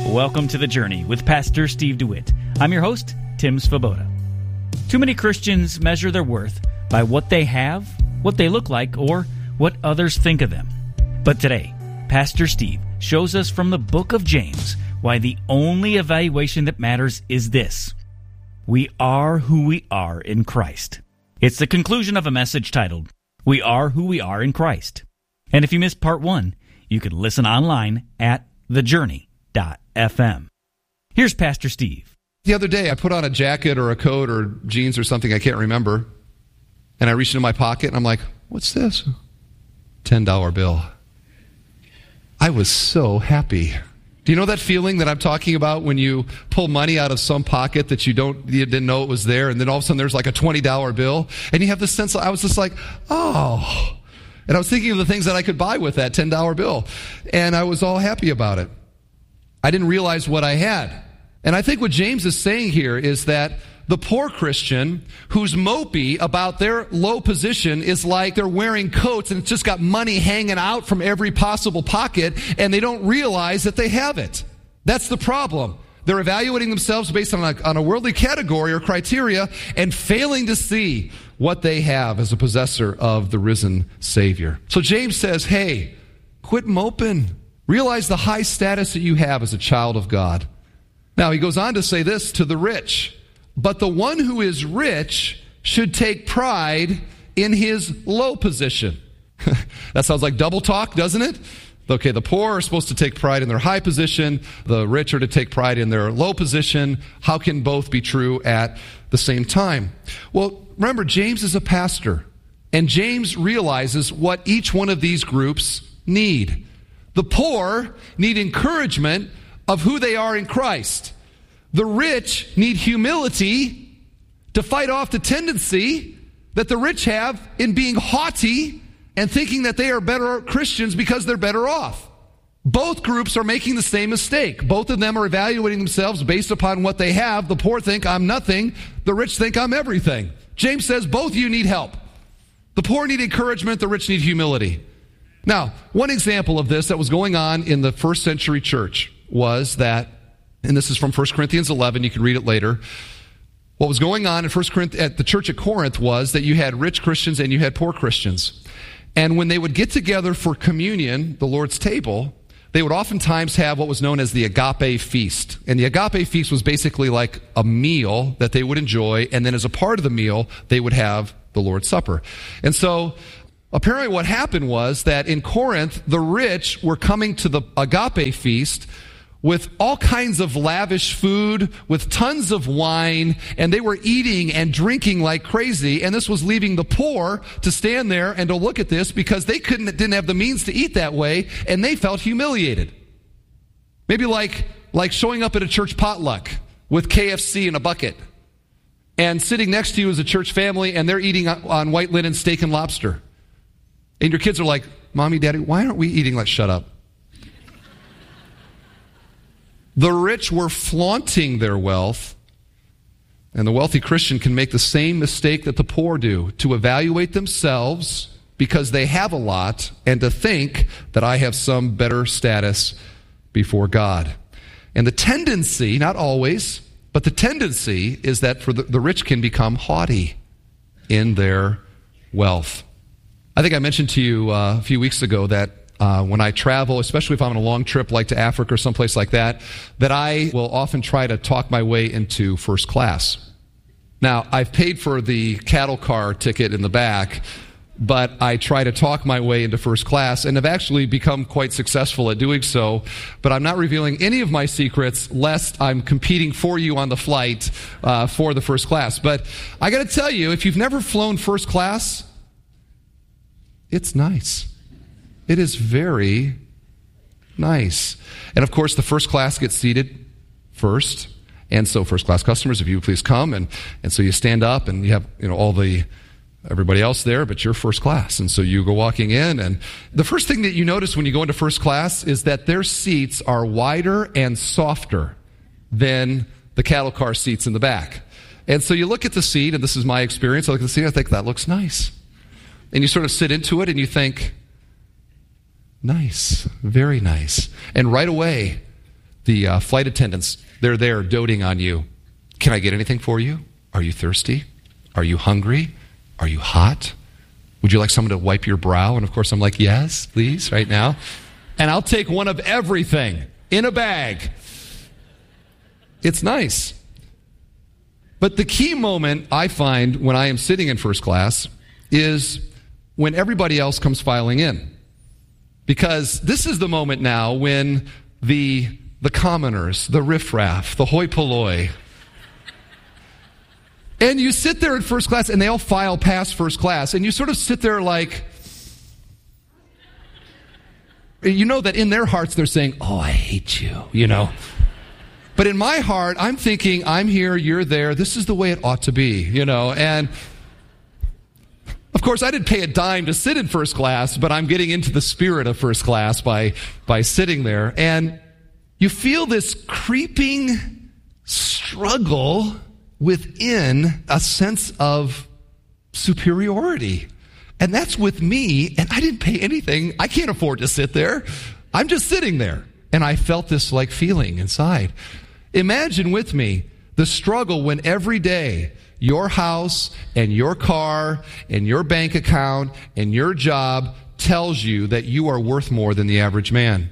Welcome to The Journey with Pastor Steve DeWitt. I'm your host, Tim Svoboda. Too many Christians measure their worth by what they have, what they look like, or what others think of them. But today, Pastor Steve shows us from the book of James why the only evaluation that matters is this: we are who we are in Christ. It's the conclusion of a message titled, We Are Who We Are in Christ. And if you missed part 1, you can listen online at thejourney.fm. Here's Pastor Steve. The other day, I put on a jacket or a coat or jeans or something, I can't remember, and I reached into my pocket, and I'm like, what's this? $10 bill. I was so happy. Do you know that feeling that I'm talking about when you pull money out of some pocket that you didn't know it was there, and then all of a sudden there's like a $20 bill, and you have this sense, I was just like, oh. And I was thinking of the things that I could buy with that $10 bill, and I was all happy about it. I didn't realize what I had. And I think what James is saying here is that the poor Christian who's mopey about their low position is like they're wearing coats and it's just got money hanging out from every possible pocket, and they don't realize that they have it. That's the problem. They're evaluating themselves based on a worldly category or criteria and failing to see what they have as a possessor of the risen Savior. So James says, hey, quit moping. Realize the high status that you have as a child of God. Now, he goes on to say this to the rich. But the one who is rich should take pride in his low position. That sounds like double talk, doesn't it? Okay, the poor are supposed to take pride in their high position. The rich are to take pride in their low position. How can both be true at the same time? Well, remember, James is a pastor. And James realizes what each one of these groups need. The poor need encouragement of who they are in Christ. The rich need humility to fight off the tendency that the rich have in being haughty and thinking that they are better Christians because they're better off. Both groups are making the same mistake. Both of them are evaluating themselves based upon what they have. The poor think I'm nothing. The rich think I'm everything. James says both of you need help. The poor need encouragement. The rich need humility. Now, one example of this that was going on in the first century church was that, and this is from 1 Corinthians 11, you can read it later. What was going on in at the church at Corinth was that you had rich Christians and you had poor Christians. And when they would get together for communion, the Lord's table, they would oftentimes have what was known as the agape feast. And the agape feast was basically like a meal that they would enjoy, and then as a part of the meal, they would have the Lord's Supper. And so apparently what happened was that in Corinth, the rich were coming to the agape feast with all kinds of lavish food, with tons of wine, and they were eating and drinking like crazy, and this was leaving the poor to stand there and to look at this because they didn't have the means to eat that way, and they felt humiliated. Maybe like showing up at a church potluck with KFC in a bucket, and sitting next to you is a church family, and they're eating on white linen steak and lobster. And your kids are like, Mommy, Daddy, why aren't we eating? Let's shut up. The rich were flaunting their wealth, and the wealthy Christian can make the same mistake that the poor do, to evaluate themselves because they have a lot and to think that I have some better status before God. And the tendency, not always, but the tendency is that for the rich can become haughty in their wealth. I think I mentioned to you a few weeks ago that when I travel, especially if I'm on a long trip like to Africa or someplace like that I will often try to talk my way into first class. Now, I've paid for the cattle car ticket in the back, but I try to talk my way into first class and have actually become quite successful at doing so. But I'm not revealing any of my secrets lest I'm competing for you on the flight for the first class. But I got to tell you, if you've never flown first class, it's nice. It is very nice. And of course, the first class gets seated first. And so first class customers, if you would please come. And so you stand up and you have, everybody else there, but you're first class. And so you go walking in, and the first thing that you notice when you go into first class is that their seats are wider and softer than the cattle car seats in the back. And so you look at the seat, and this is my experience, I look at the seat, I think, that looks nice. And you sort of sit into it, and you think, nice, very nice. And right away, The flight attendants, they're there doting on you. Can I get anything for you? Are you thirsty? Are you hungry? Are you hot? Would you like someone to wipe your brow? And of course I'm like, yes, please, right now. And I'll take one of everything in a bag. It's nice. But the key moment I find when I am sitting in first class is when everybody else comes filing in. Because this is the moment now when the commoners, the riffraff, the hoi polloi, and you sit there in first class and they all file past first class and you sort of sit there like, you know that in their hearts they're saying, oh, I hate you, you know. But in my heart, I'm thinking, I'm here, you're there, this is the way it ought to be, you know. And of course, I didn't pay a dime to sit in first class, but I'm getting into the spirit of first class by sitting there. And you feel this creeping struggle within a sense of superiority. And that's with me, and I didn't pay anything. I can't afford to sit there. I'm just sitting there. And I felt this like feeling inside. Imagine with me the struggle when every day your house and your car and your bank account and your job tells you that you are worth more than the average man.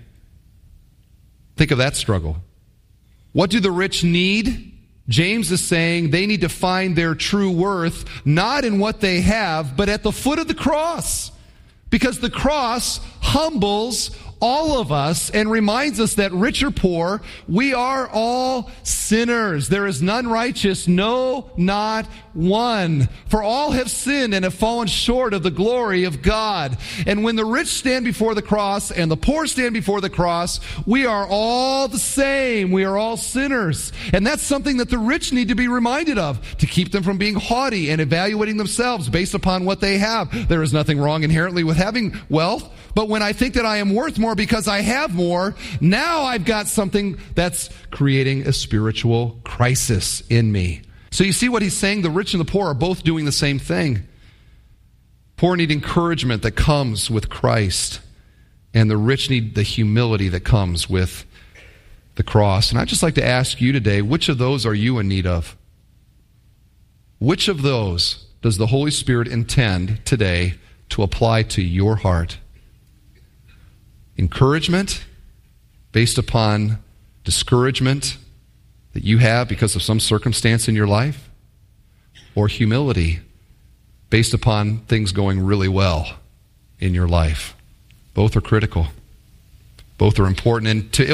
Think of that struggle. What do the rich need? James is saying they need to find their true worth not in what they have, but at the foot of the cross. Because the cross humbles all of us and reminds us that rich or poor, we are all sinners. There is none righteous, no, not one. For all have sinned and have fallen short of the glory of God. And when the rich stand before the cross and the poor stand before the cross, we are all the same. We are all sinners. And that's something that the rich need to be reminded of to keep them from being haughty and evaluating themselves based upon what they have. There is nothing wrong inherently with having wealth. But when I think that I am worth more because I have more, now I've got something that's creating a spiritual crisis in me. So you see what he's saying? The rich and the poor are both doing the same thing. Poor need encouragement that comes with Christ, and the rich need the humility that comes with the cross. And I'd just like to ask you today, which of those are you in need of? Which of those does the Holy Spirit intend today to apply to your heart? Encouragement based upon discouragement that you have because of some circumstance in your life? Or humility based upon things going really well in your life? Both are critical. Both are important. And to